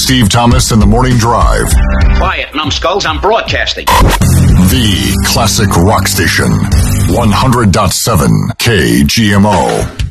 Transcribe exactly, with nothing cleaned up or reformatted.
Steve Thomas in the Morning Drive. Quiet, numbskulls, I'm broadcasting. The classic rock station, one hundred point seven K G M O.